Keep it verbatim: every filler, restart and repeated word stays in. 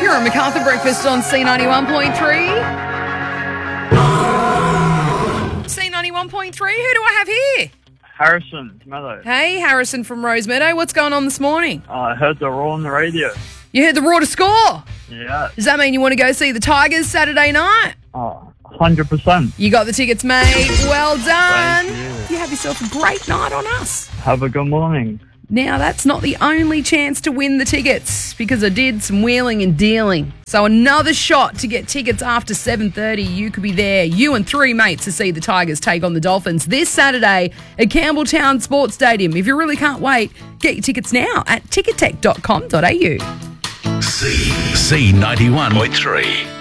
You're a MacArthur Breakfast on C ninety-one point three. C ninety-one point three, who do I have here? Harrison, Meadow. Hey, Harrison from Rosemeadow. What's going on this morning? Uh, I heard the roar on the radio. You heard the roar to score? Yeah. Does that mean you want to go see the Tigers Saturday night? Oh, one hundred percent. You got the tickets, mate. Well done. Thank You have yourself a great night on us. Have a good morning. Now, that's not the only chance to win the tickets because I did some wheeling and dealing. So another shot to get tickets after seven thirty. You could be there, you and three mates, to see the Tigers take on the Dolphins this Saturday at Campbelltown Sports Stadium. If you really can't wait, get your tickets now at ticketek dot com dot a u. C, C ninety-one point three.